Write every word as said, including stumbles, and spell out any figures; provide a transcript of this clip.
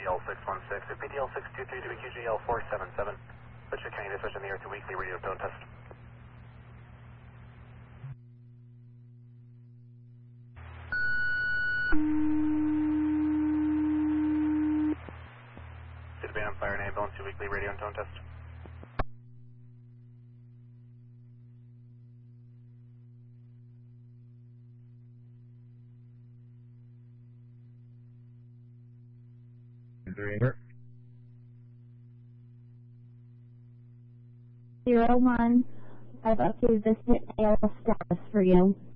L six one six, P T L six two three to Q G L four seven seven. Butcher County Dispatch in the air to weekly radio tone test. Should be on fire and ambulance to weekly radio and tone test. Zero one. I've updated this A L status for you.